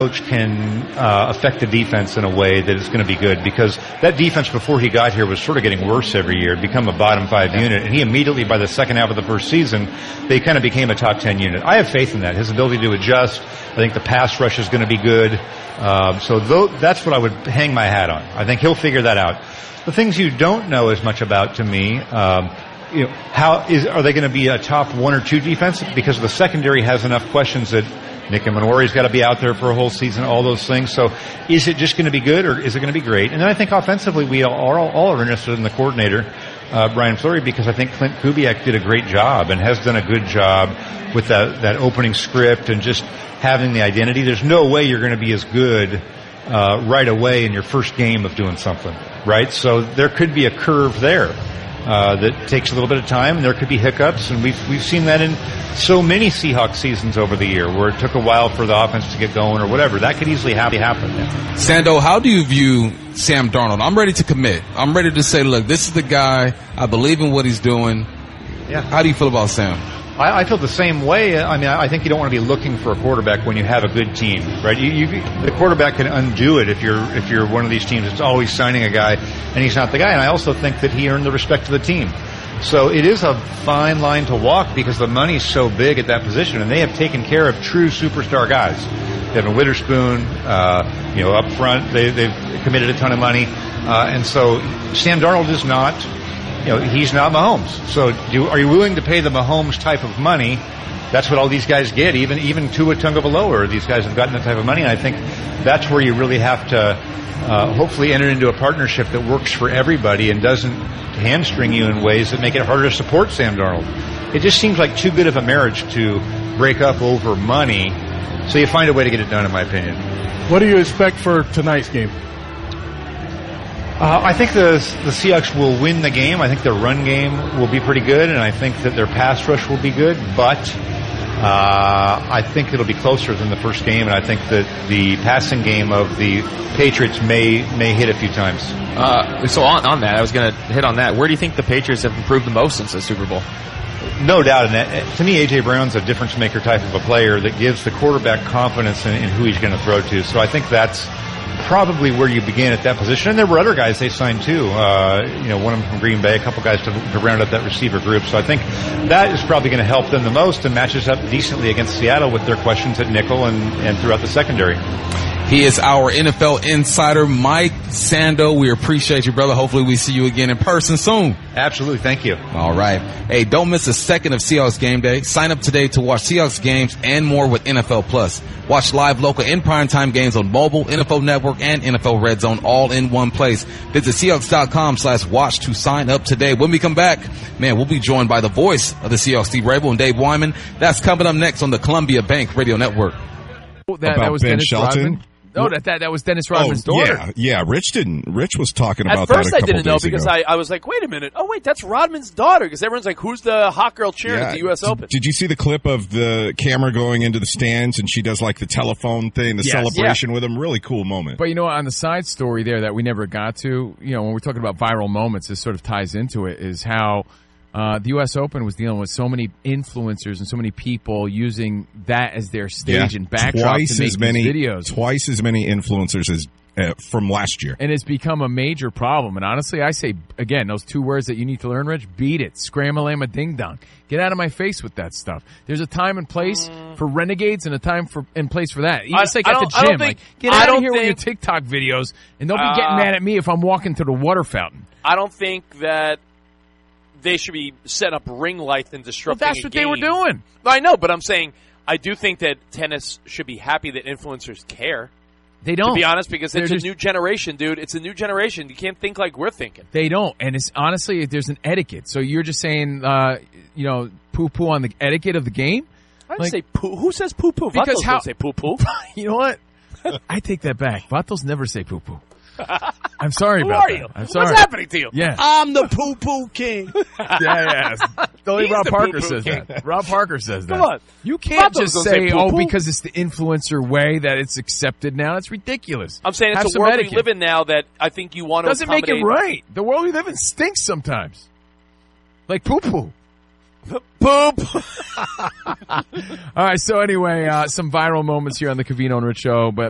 coach can affect the defense in a way that is going to be good, because that defense before he got here was sort of getting worse every year, become a bottom 5 unit, and he immediately, by the second half of the first season, they kind of became a top 10 unit. I have faith in that, his ability to adjust. I think the pass rush is going to be good. That's what I would hang my hat on. I think he'll figure that out. The things you don't know as much about, to me, are they going to be a top 1 or 2 defense? Because the secondary has enough questions that Nick Manori's got to be out there for a whole season, all those things. So is it just going to be good, or is it going to be great? And then I think offensively we all are interested in the coordinator, Brian Fleury, because I think Clint Kubiak did a great job and has done a good job with that opening script and just having the identity. There's no way you're going to be as good right away in your first game of doing something, right? So there could be a curve there that takes a little bit of time, and there could be hiccups, and we've seen that in so many Seahawks seasons over the year, where it took a while for the offense to get going or whatever. That could easily happen. Sando, how do you view Sam Darnold? I'm ready to commit. I'm ready to say, look, this is the guy. I believe in what he's doing. Yeah. How do you feel about Sam? I feel the same way. I mean, I think you don't want to be looking for a quarterback when you have a good team, right? The quarterback can undo it if you're one of these teams that's always signing a guy and he's not the guy. And I also think that he earned the respect of the team. So it is a fine line to walk, because the money's so big at that position, and they have taken care of true superstar guys. Devin Witherspoon, up front, they've committed a ton of money, and so Sam Darnold is not. He's not Mahomes. So are you willing to pay the Mahomes type of money? That's what all these guys get. Even Tua Tagovailoa, these guys have gotten that type of money. And I think that's where you really have to hopefully enter into a partnership that works for everybody and doesn't hamstring you in ways that make it harder to support Sam Darnold. It just seems like too good of a marriage to break up over money. So you find a way to get it done, in my opinion. What do you expect for tonight's game? I think the Seahawks will win the game. I think their run game will be pretty good, and I think that their pass rush will be good, but I think it'll be closer than the first game, and I think that the passing game of the Patriots may hit a few times. So on that, I was going to hit on that. Where do you think the Patriots have improved the most since the Super Bowl? No doubt in that. To me, A.J. Brown's a difference-maker type of a player that gives the quarterback confidence in who he's going to throw to. So I think that's probably where you begin at that position. And there were other guys they signed too. One of them from Green Bay, a couple guys to round up that receiver group. So I think that is probably going to help them the most and matches up decently against Seattle with their questions at nickel and throughout the secondary. He is our NFL insider, Mike Sando. We appreciate you, brother. Hopefully we see you again in person soon. Absolutely. Thank you. All right. Hey, don't miss a second of Seahawks Game Day. Sign up today to watch Seahawks games and more with NFL Plus. Watch live, local, and primetime games on mobile, NFL Network, and NFL Red Zone all in one place. Visit Seahawks.com/watch to sign up today. When we come back, we'll be joined by the voice of the Seahawks, Steve Rabel and Dave Wyman. That's coming up next on the Columbia Bank Radio Network. That was Ben Dennis Shelton? Rodman? No, that was Dennis Rodman's daughter. Yeah. Rich was talking about that At first a I couple didn't know days because ago. I was like, wait a minute. Oh, wait, that's Rodman's daughter. Because everyone's like, who's the hot girl cheering at the U.S. Open? Did you see the clip of the camera going into the stands and she does like the telephone thing, the celebration with him? Really cool moment. But on the side story there that we never got to, when we're talking about viral moments, this sort of ties into it, is how the U.S. Open was dealing with so many influencers and so many people using that as their stage and backdrop to make these videos. Twice as many influencers as from last year. And it's become a major problem. And honestly, I say, again, those two words that you need to learn, Rich, beat it. Scram-a-lam-a ding-dong. Get out of my face with that stuff. There's a time and place for renegades and a time and place for that. It's like at the gym. Get out of here with your TikTok videos, and don't be getting mad at me if I'm walking to the water fountain. I don't think that they should be setting up ring lights and disrupting that's what they were doing. I know, but I'm saying I do think that tennis should be happy that influencers care. They don't. To be honest, because it's a new generation, dude. It's a new generation. You can't think like we're thinking. They don't. And it's honestly, there's an etiquette. So you're just saying, poo-poo on the etiquette of the game? I didn't say poo. Who says poo-poo? Because Vatos don't say poo-poo. You know what? I take that back. Vatos never say poo-poo. I'm sorry Who about are that. you? I'm sorry. What's happening to you? Yeah. I'm the poo-poo king. Yeah. Only Rob the Parker poo-poo says king. that. Rob Parker says that. Come on. You can't Vatos just don't say, say poo-poo. because it's the influencer way that it's accepted now. It's ridiculous. I'm saying Have it's a some world etiquette. we live in now that I think you want to Doesn't make it right. The world we live in stinks sometimes. Like poo-poo. Poop. All right, so anyway, some viral moments here on the Covino and Rich Show, but